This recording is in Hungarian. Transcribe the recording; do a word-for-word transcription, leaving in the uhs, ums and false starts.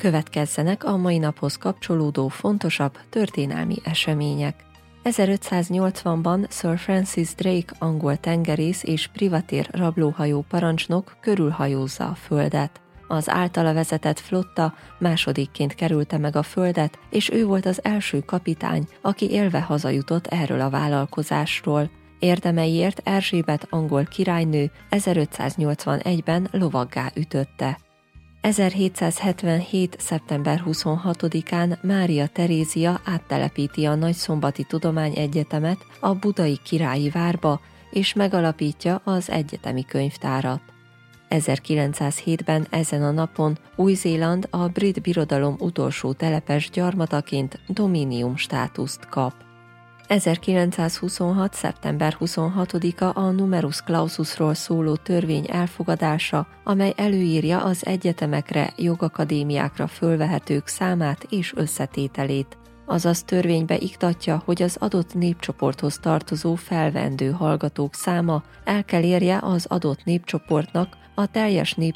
Következzenek a mai naphoz kapcsolódó fontosabb történelmi események. ezerötszáznyolcvanban Sir Francis Drake angol tengerész és privatér rablóhajó parancsnok körülhajózza a Földet. Az általa vezetett flotta másodikként kerülte meg a Földet, és ő volt az első kapitány, aki élve hazajutott erről a vállalkozásról. Érdemeiért Erzsébet angol királynő ezerötszáznyolcvanegyben lovaggá ütötte. ezerhétszázhetvenhét. szeptember huszonhatodikán Mária Terézia áttelepíti a Nagyszombati Tudományegyetemet a budai Királyi Várba, és megalapítja az egyetemi könyvtárat. ezerkilencszázhétben ezen a napon Új-Zéland a Brit Birodalom utolsó telepes gyarmataként dominium státuszt kap. ezerkilencszázhuszonhat. szeptember huszonhatodika a numerus claususról szóló törvény elfogadása, amely előírja az egyetemekre, jogakadémiákra fölvehetők számát és összetételét. Azaz törvénybe iktatja, hogy az adott népcsoporthoz tartozó felvendő hallgatók száma el kell érje az adott népcsoportnak a teljes nép